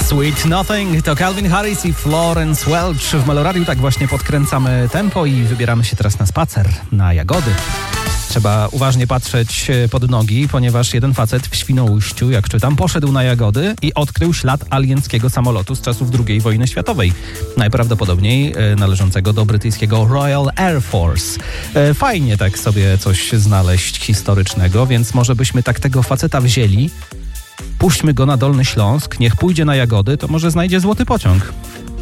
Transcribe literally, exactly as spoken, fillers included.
Sweet Nothing to Calvin Harris i Florence Welch. W Meloradiu tak właśnie podkręcamy tempo i wybieramy się teraz na spacer, na jagody. Trzeba uważnie patrzeć pod nogi, ponieważ jeden facet w Świnoujściu, jak czytam, poszedł na jagody i odkrył ślad alienckiego samolotu z czasów drugiej wojny światowej. Najprawdopodobniej należącego do brytyjskiego Royal Air Force. Fajnie tak sobie coś znaleźć historycznego, więc może byśmy tak tego faceta wzięli. Puśćmy go na Dolny Śląsk, niech pójdzie na jagody, to może znajdzie złoty pociąg.